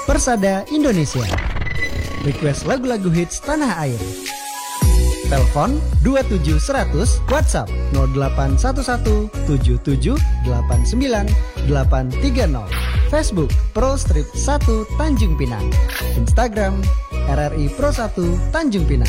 Persada Indonesia. Request lagu-lagu hits tanah air. Telepon 27100, WhatsApp 0811 7789 830. Facebook Pro Strip 1 Tanjung Pinang. Instagram RRI Pro 1 Tanjung Pinang.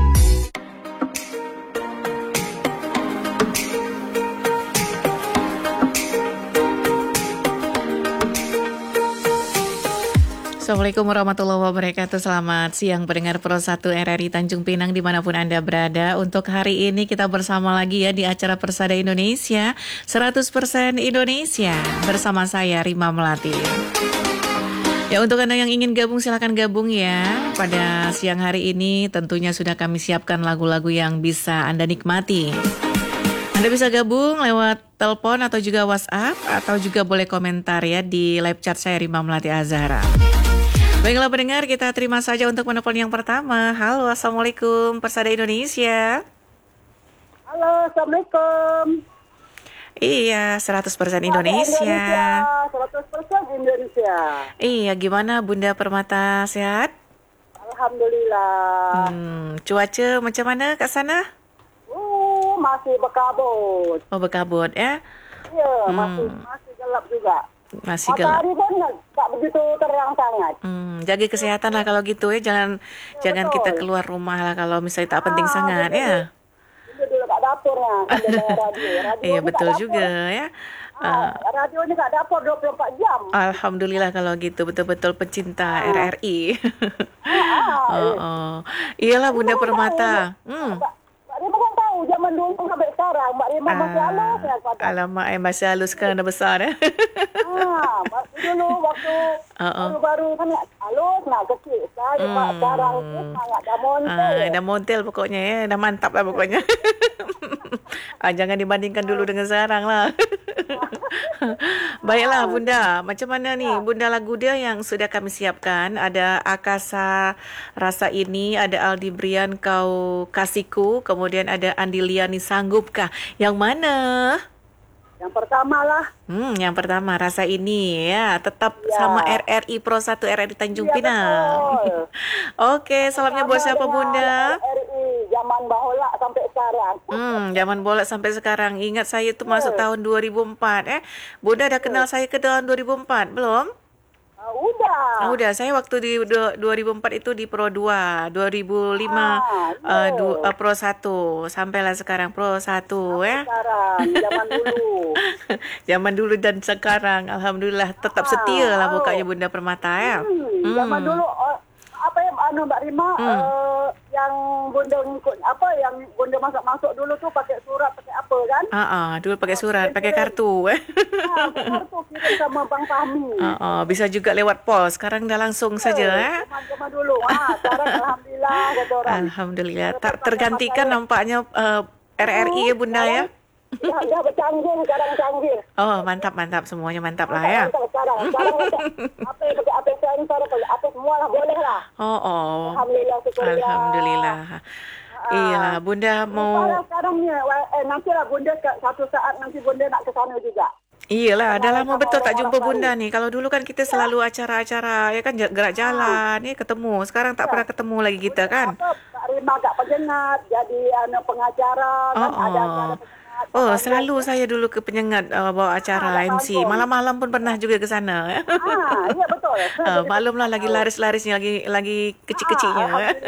Assalamualaikum warahmatullahi wabarakatuh. Selamat siang pendengar Pro 1 RRI Tanjung Pinang dimanapun Anda berada. Untuk hari ini kita bersama lagi ya di acara Persada Indonesia 100% Indonesia bersama saya Rima Melati. Ya, untuk Anda yang ingin gabung silakan gabung ya. Pada siang hari ini tentunya sudah kami siapkan lagu-lagu yang bisa Anda nikmati. Anda bisa gabung lewat telepon atau juga WhatsApp atau juga boleh komentar ya di live chat saya Rima Melati Azhara. Baiklah pendengar, kita terima saja untuk menelpon yang pertama. Halo, Assalamualaikum Persada Indonesia. Halo, Assalamualaikum. Iya, 100% Indonesia. 100% Indonesia. Iya, gimana Bunda Permata, sehat? Alhamdulillah. Cuaca macam mana kat sana? Masih berkabut. Oh, berkabut ya? Iya, masih gelap juga. Masih gelap. Matahari pun tak begitu terang sangat. Jaga kesehatan lah kalau gitu ya. Jangan betul. kita keluar rumah lah kalau misalnya tak penting sangat ya. Itu dulu kat dapurnya, kan ada radio. Iya, betul juga ya. Radio ni kat dapur 24 jam. Alhamdulillah kalau gitu, betul-betul pecinta RRI. Iyalah Bunda Permata. Mbak Rima kan tahu zaman dulu sampai sekarang. Mbak Rima masih halus ya. Alamak, masih halus sekarang dah besar ya. Dulu waktu baru-baru kan halus, kecil. Sekarang itu sangat dah montel. Dah montel pokoknya ya, dah mantap lah pokoknya. Jangan dibandingkan dulu dengan sekarang lah. Baiklah Bunda, macam mana nih Bunda lagu dia yang sudah kami siapkan? Ada Akasa Rasa Ini, ada Aldi Brian Kau Kasihku, kemudian ada Andi Liani Sanggupkah? Yang mana? Yang pertama lah. Yang pertama Rasa Ini ya, tetap sama RRI Pro 1 RRI Tanjung Pinang. Oke, salamnya buat siapa Bunda? RRI zaman bahola sampai sekarang. Zaman bola sampai sekarang. Ingat saya tu masuk tahun 2004 Bunda dah kenal saya ke tahun 2004 belum? Udah. Saya waktu di 2004 itu di Pro 2, 2005 Pro 1, sampailah sekarang Pro 1 Sekarang, zaman dulu. Zaman dulu dan sekarang alhamdulillah tetap setia lah pokoknya Bunda Permata ya. Zaman dulu apa yang Mbak Rima yang Bunda ngikut yang Bunda masuk dulu tu pakai surat, pakai apa kan? Dulu pakai surat, pakai kartu. Kartu kirim sama Bang Fahmi. Bisa juga lewat pos. Sekarang dah langsung saja Zaman dulu. Sekarang alhamdulillah kata orang. Alhamdulillah tak tergantikan nampaknya RRI ya Bunda ya. Dah bercanggih, sekarang canggih. Mantap semuanya mantap lah ya. Sekarang apa sensor, apa semua lah boleh lah. Alhamdulillah, syukurlah. Alhamdulillah. Iya, Bunda mau. Sekarang ni, nanti lah Bunda satu saat nanti Bunda nak ke sana juga. Iyalah, dah lama betul tak jumpa Bunda ni. Kalau dulu kan kita selalu acara-acara, ya kan gerak jalan, ketemu. Sekarang tak pernah ketemu lagi kita kan. Kak Rima agak penyengat, jadi pengacara kan ada acara penyengat. Selalu saya dulu ke penyengat bawa acara MC. Malam-malam pun pernah juga ke sana. Ya betul. Maklumlah lagi laris-larisnya, lagi kecil-kecilnya.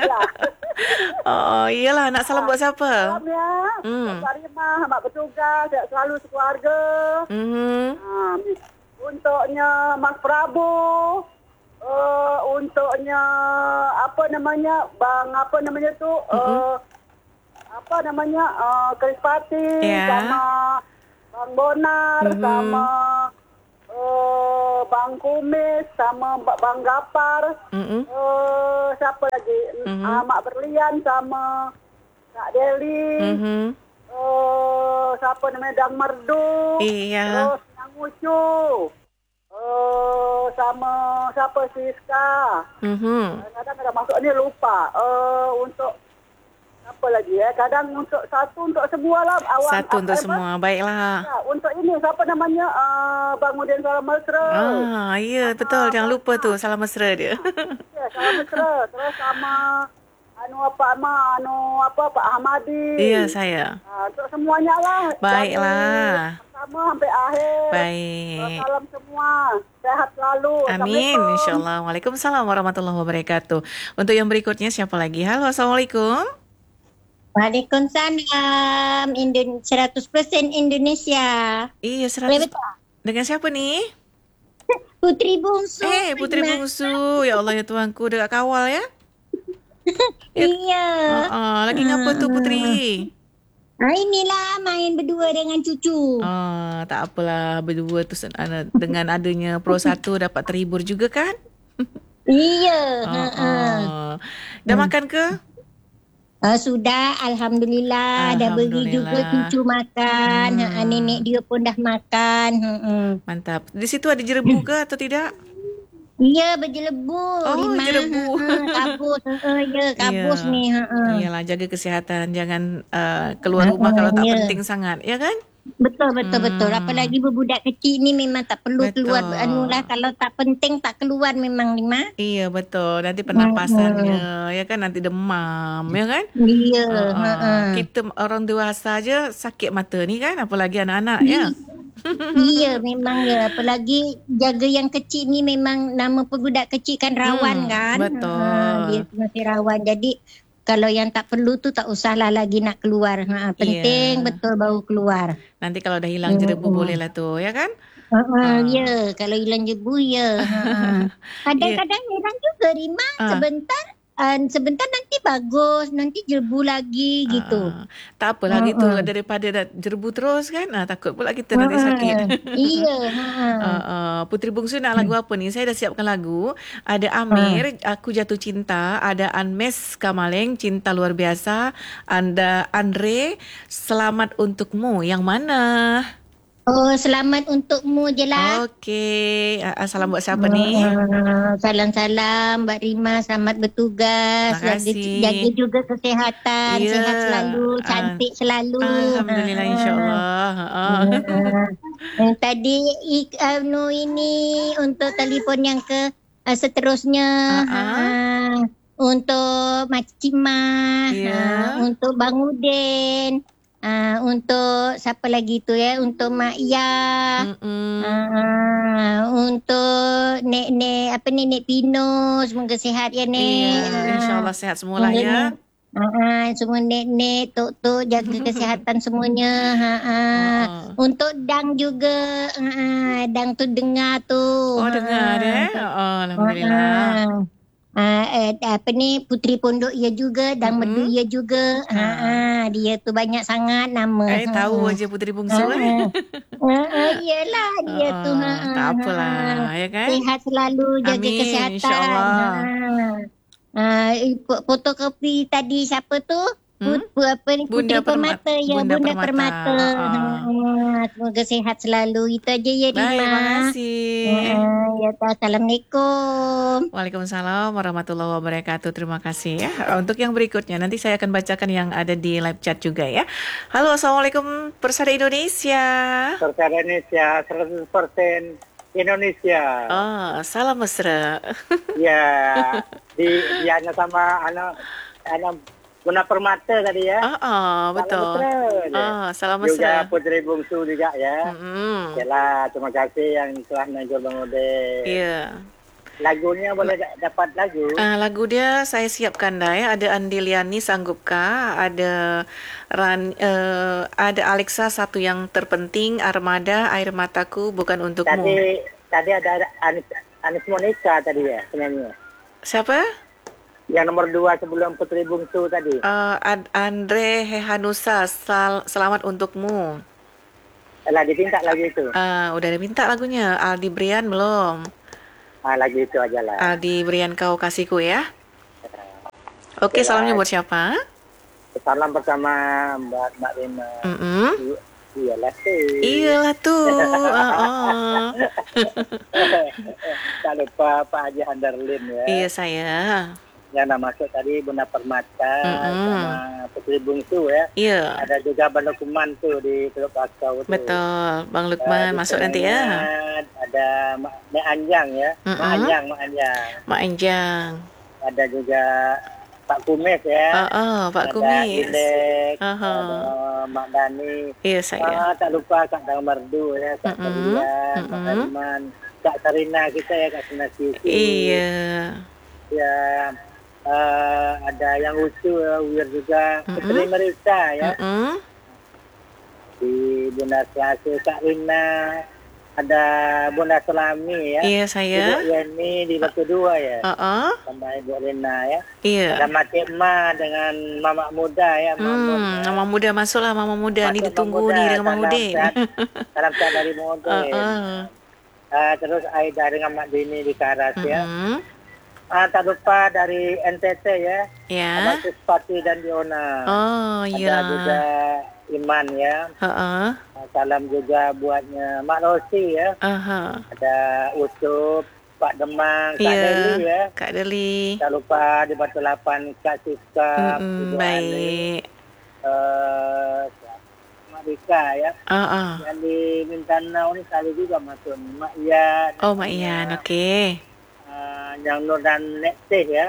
Iyalah, nak salam buat siapa? Salam ya. Kak Rima, Mak Bertugas, selalu sekeluarga. Untuknya Mas Prabu. Untuknya Krispati sama Bang Bonar sama Bang Kumis sama Bang Gapar. Siapa lagi? Mak Berlian sama Kak Deli. Siapa namanya Dang Merdu. Terus Yang Ucu. Sama siapa Siska. Kadang-kadang masuk ni lupa. Untuk Apa lagi ya? Kadang untuk satu untuk semua lah. Satu untuk semua. Baiklah. Ya, untuk ini siapa namanya? Bang Udin Salam Mesra. Ya betul. Jangan lupa tu salam mesra dia. Ya, Salam Mesra. Terus sama Pak Ahmadi. Iya, saya. Untuk semuanya lah. Baiklah. Pertama sampai akhir. Baik. Salam semua. Sehat selalu. Amin. InsyaAllah. Waalaikumsalam warahmatullahi wabarakatuh. Untuk yang berikutnya siapa lagi? Halo, Assalamualaikum. Waalaikumsalam. 100% Indonesia. Iya, 100. Dengan siapa ni? Putri Bungsu. Putri Bungsu. Ya Allah ya Tuhanku, dekat kawal ya. Iya. Lagi ngapa tu Putri? Inilah main berdua dengan cucu. Tak apalah, berdua tu dengan adanya Pro 1 dapat terhibur juga kan? Iya. Dah makan ke? Sudah, Alhamdulillah. Dah beri juga cucu makan. Nenek dia pun dah makan. Mantap. Di situ ada jerebu ke atau tidak? Ya, berjelebu. Jerebu. Kabus. Kabus ni. Iyalah, jaga kesihatan. Jangan keluar rumah kalau tak penting sangat. Ya kan? Betul. Apalagi berbudak kecil ni memang tak perlu keluar. Kalau tak penting tak keluar memang Lima. Iya, betul. Nanti pernapasannya. Ya kan? Nanti demam. Ya kan? Iya. Kita orang dewasa aja sakit mata ni kan? Apalagi anak-anak ya. Iya, memang ya. Apalagi jaga yang kecil ni memang nama budak kecil kan rawan kan. Betul. Dia masih rawan. Jadi kalau yang tak perlu tu tak usahlah lagi nak keluar. Penting betul baru keluar. Nanti kalau dah hilang jerebu bolehlah tu, ya kan? Ya, kalau hilang jerebu ya. Kadang-kadang hilang juga Rima. Sebentar nanti bagus, nanti jerebu lagi gitu. Tak apalah gitu, daripada dah jerebu terus kan. Takut pula kita nanti sakit. Iya. Putri Bungsu nak lagu apa ni? Saya dah siapkan lagu. Ada Amir, Aku Jatuh Cinta. Ada Anmes Kamaleng, Cinta Luar Biasa. Ada Andre, Selamat Untukmu. Yang mana? Selamat untukmu je lah. Okey. Salam buat siapa ni? Salam-salam Mbak Rima. Selamat bertugas. Jaga juga kesihatan. Sehat selalu. Cantik selalu. Alhamdulillah, insyaAllah. Tadi ini untuk telefon yang ke seterusnya. Untuk Makcik Mah. Untuk Bang Udin. Untuk siapa lagi tu ya? Untuk Mak Ya. Untuk Nek Pino. Semoga sihat ya Nek. InsyaAllah sihat semualah ya. Semua Nek Tok jaga kesihatan semuanya. Untuk Dang juga. Dang tu dengar tu. Dengar Alhamdulillah. Putri Pondok ia juga, Dang Merdu ia juga. Dia tu banyak sangat nama. Tahu aja Putri Bungsu Iyalah dia tu. Tak apalah, ya kan? Sihat selalu, jaga kesihatan. InsyaAllah. Fotokopi tadi siapa tu? Putri Permata ya, Bunda Permata. Semoga sihat selalu. Itu aja ya Rima. Baik, terima kasih. Assalamualaikum. Waalaikumsalam warahmatullahi wabarakatuh. Terima kasih ya. Untuk yang berikutnya nanti saya akan bacakan yang ada di live chat juga ya. Halo, Assalamualaikum Persada Indonesia. Persada Indonesia 100% Indonesia. Salam mesra. Ya, dianya sama anak Bunda Permata tadi ya. Betul. Salam Juga mesra. Putri Bungsu juga ya. Yalah, terima kasih yang telah menegur Bang Ode. Iya. Lagunya boleh dapat lagu? Lagu dia saya siapkan dah ya. Ada Andiliani Sanggupkah, ada ada Alexa Satu Yang Terpenting, Armada, Air Mataku Bukan Untukmu. Tadi ada Anis Monica tadi ya penyanyi. Siapa? Yang nomor 2 sebelum Putri Bungsu tadi. Andre Hehanusa, Selamat Untukmu. Lah dipinta lagu itu. Udah diminta lagunya. Aldi Brian belum. Lagu itu aja lah. Aldi Brian Kau Kasihku ya. Oke, salamnya buat siapa? Salam bersama Mbak Rima. Iyalah tuh. Tak lupa Pak Haji Handarlin ya. Iya saya. yang nak masuk tadi Bunda Permata sama Putri Bungsu ya. Iya. Ada juga Bang Lukman tuh di Teluk Bakau tu. Betul, Bang Lukman masuk nanti ya. Ada Mak Anjang ya. Mak Anjang. Mak Anjang. Ada juga Pak Kumis ya. Pak ada Kumis. Ilek, ada Mak Dani. Iya saya. Tak lupa Kak Dang Merdu ya, Kak Tarian, Kak Hariman, Kak Sarina kita ya, Kak Sina Sisi. Iya. Ya, ada yang lucu ya, Wir juga. Putri Marisa ya. Di Bunda Selasi, Kak Rina. Ada Bunda Selami ya. Iya saya. Ibu Yeni di Batu Dua ya. Sama Ibu Rina ya. Iya. Ada Mak Ma dengan Mama Muda ya. Mama Muda masuklah, Mama Muda nih ditunggu nih dengan Mang Udin. Salam sehat dari Mang Udin. Terus Aida dengan Mak Dini di Karas ya. Tak lupa dari NTT ya. Ya. Ada Suspati dan Diona. Iya. Ada juga Iman ya. Salam juga buatnya Mak Rosi ya. Ada Ucup, Pak Demang, Kak Deli ya. Kak Deli. Tak lupa di Batu Lapan Kak Siska. Baik. Mak Rika ya. Yang di Mindanao ni kali juga masuk Mak Ian. Mak Ian, okey. Yang Nur dan Nekteh ya.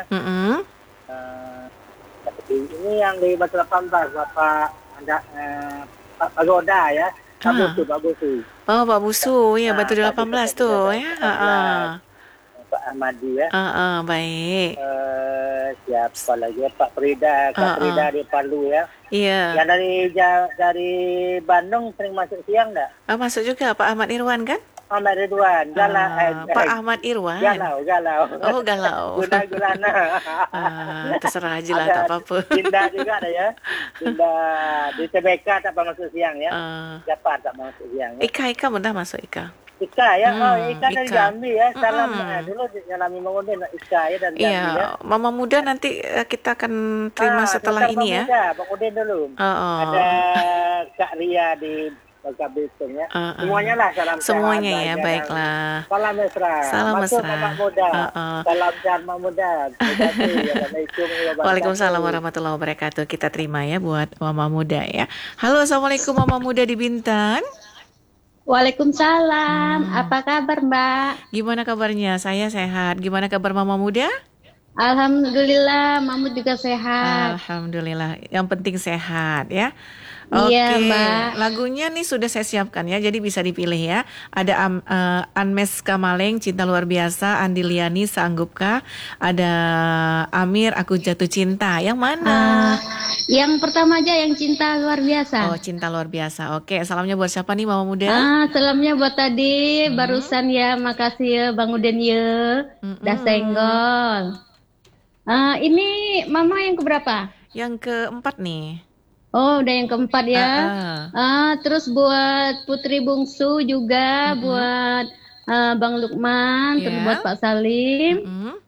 Ini yang di Batu 18 Bapak ada Pak Pagoda ya. Pak Busu. Pak Busu ya, Batu 18 tu ya. Pak Ahmadi ya. Baik. Siapa lagi Pak Frida, Kak Frida di Palu ya. Iya. Yang dari Bandung sering masuk siang tak? Masuk juga Pak Ahmad Irwan kan? Ahmad Ridwan, Pak Ahmad Irwan. Galau. Oh, galau. Gulana. Terserah aja lah, tak apa-apa. Dinda juga ada ya. Dinda di TBK tak masuk siang ya. Siapa tak masuk siang ya. Ika pun dah masuk Ika. Ika ya, Ika dari Jambi ya. Salam dulu Nyalami Mangudin Ika ya dari Jambi ya. Mama Muda nanti kita akan terima setelah ini ya. Mangudin dulu. Ada Kak Ria di Bangka Belitung ya. Semuanya lah salam semuanya sehat, ya, baiklah. Salam mesra. Salam mesra. Mama Muda. Salam sehat Mama Muda. Assalamualaikum. Waalaikumsalam warahmatullahi wabarakatuh. Kita terima ya buat Mama Muda ya. Halo, Assalamualaikum Mama Muda di Bintan. Waalaikumsalam. Apa kabar Mbak? Gimana kabarnya? Saya sehat. Gimana kabar Mama Muda? Alhamdulillah, Mamu juga sehat. Alhamdulillah. Yang penting sehat ya. Iya, Oke, Mbak. lagunya nih sudah saya siapkan ya, jadi bisa dipilih ya. Ada Anmes Kamaleng, Cinta Luar Biasa, Andi Liani, Sanggupkah, ada Amir, Aku Jatuh Cinta. Yang mana? Yang pertama aja, yang Cinta Luar Biasa. Oh, Cinta Luar Biasa. Oke, salamnya buat siapa nih Mama Muda? Salamnya buat tadi, barusan ya, makasih ya Bang Uden ya, dah senggol. Ini Mama yang keberapa? Yang keempat nih. Oh, udah yang keempat ya. Terus buat Putri Bungsu juga, buat Bang Lukman, terus buat Pak Salim,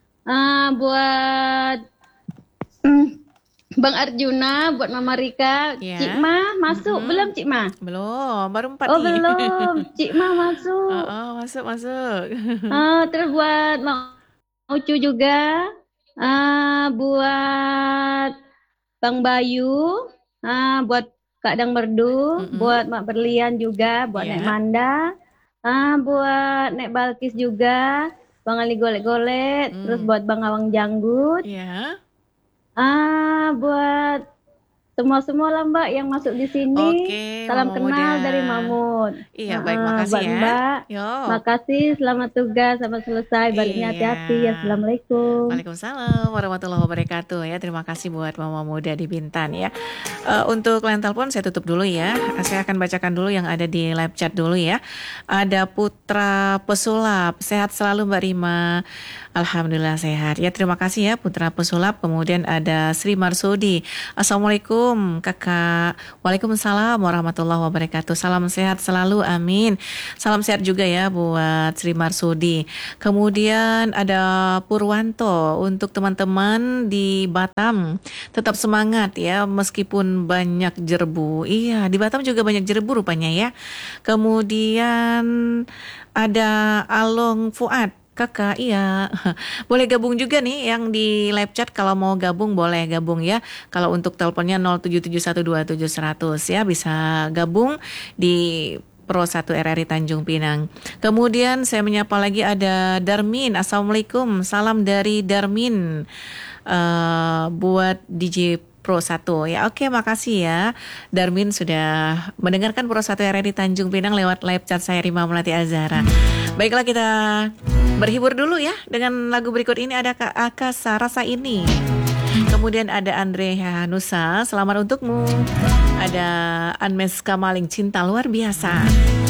buat Bang Arjuna, buat Mama Rika, Cik Ma masuk belum Cik Ma? Belum, baru 4 nih. Oh belum, Cik Ma masuk. Masuk. Terus buat Mak Ucu juga, buat Bang Bayu. Buat Kak Dang Merdu, buat Mak Berlian juga, buat Nek Manda, buat Nek Balkis juga, Bang Ali Golek-Golek, terus buat Bang Awang Janggut, buat semua lah Mbak yang masuk di sini. Salam kenal dari Mamut. Iya, baik, makasih ya. Mbak. Makasih, selamat tugas sampai selesai. Baliknya hati-hati. Assalamualaikum. Waalaikumsalam warahmatullahi wabarakatuh ya. Terima kasih buat Mama Muda di Bintan ya. Untuk line telepon saya tutup dulu ya. Saya akan bacakan dulu yang ada di live chat dulu ya. Ada Putra Pesulap. Sehat selalu Mbak Rima. Alhamdulillah sehat. Ya, terima kasih ya Putra Pesulap. Kemudian ada Sri Marsudi. Assalamualaikum Kakak. Waalaikumsalam warahmatullahi wabarakatuh. Salam sehat selalu, amin. Salam sehat juga ya buat Sri Marsudi. Kemudian ada Purwanto. Untuk teman-teman di Batam, tetap semangat ya meskipun banyak jerbu. Iya, di Batam juga banyak jerbu rupanya ya. Kemudian ada Along Fuad. Kakak, iya. Boleh gabung juga nih yang di live chat, kalau mau gabung boleh gabung ya. Kalau untuk teleponnya 077127700 ya, bisa gabung di Pro 1 RRI Tanjung Pinang. Kemudian saya menyapa lagi ada Darmin. Assalamualaikum, salam dari Darmin buat DJ Pro 1 ya. Oke, makasih ya Darmin sudah mendengarkan Pro 1 RRI Tanjung Pinang lewat live chat saya, Rima Melati Azhara. Baiklah, kita berhibur dulu ya dengan lagu berikut ini. Ada Kak Akasa, Rasa Ini. Kemudian ada Andre Hanusa, Selamat Untukmu. Ada Anmes Kamaling, Cinta Luar Biasa.